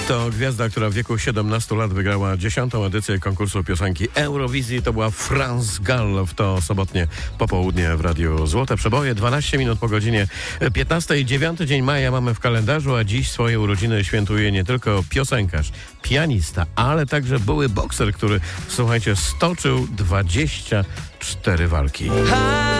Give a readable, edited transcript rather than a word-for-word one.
To gwiazda, która w wieku 17 lat wygrała 10. edycję konkursu piosenki Eurowizji. To była France Gall. W to sobotnie popołudnie w Radiu Złote Przeboje. 12 minut po godzinie 15. 9 dzień maja mamy w kalendarzu, a dziś swoje urodziny świętuje nie tylko piosenkarz, pianista, ale także były bokser, który, słuchajcie, stoczył 24 walki.